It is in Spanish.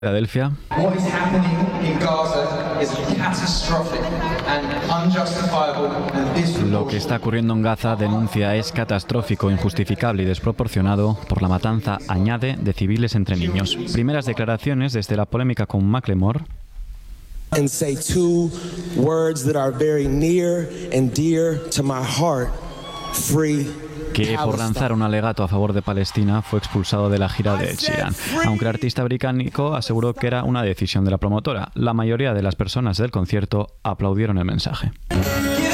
Filadelfia. What is happening in Gaza is catastrophic and unjustifiable and disproportionate. Lo que está ocurriendo en Gaza, denuncia, es catastrófico, injustificable y desproporcionado por la matanza, añade, de civiles entre niños. Primeras declaraciones desde la polémica con Macklemore. And say two words that are very near and dear to my heart: free. Que por lanzar un alegato a favor de Palestina fue expulsado de la gira de Ed Sheeran, aunque el artista británico aseguró que era una decisión de la promotora. La mayoría de las personas del concierto aplaudieron el mensaje.